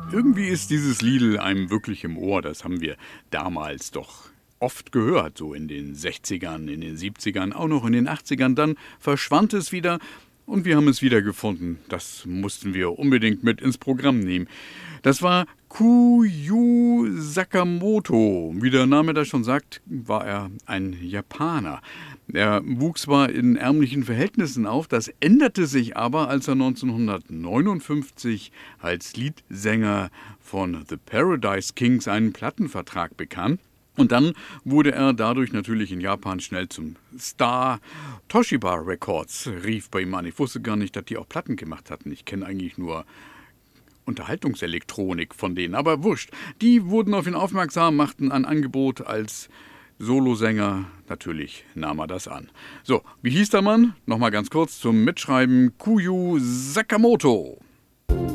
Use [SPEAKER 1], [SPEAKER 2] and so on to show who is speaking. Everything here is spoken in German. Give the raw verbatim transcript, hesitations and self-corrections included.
[SPEAKER 1] Irgendwie ist dieses Liedl einem wirklich im Ohr. Das haben wir damals doch oft gehört, so in den sechzigern, in den siebzigern, auch noch in den achtzigern. Dann verschwand es wieder und wir haben es wieder gefunden. Das mussten wir unbedingt mit ins Programm nehmen. Das war Kuyu Sakamoto. Wie der Name das schon sagt, war er ein Japaner. Er wuchs zwar in ärmlichen Verhältnissen auf, das änderte sich aber, als er neunzehnhundertneunundfünfzig als Leadsänger von The Paradise Kings einen Plattenvertrag bekam. Und dann wurde er dadurch natürlich in Japan schnell zum Star. Toshiba Records rief bei ihm an. Ich wusste gar nicht, dass die auch Platten gemacht hatten. Ich kenne eigentlich nur Unterhaltungselektronik von denen, aber wurscht. Die wurden auf ihn aufmerksam, machten ein Angebot als Solosänger. Natürlich nahm er das an. So, wie hieß der Mann? Nochmal ganz kurz zum Mitschreiben. Kuyu Sakamoto.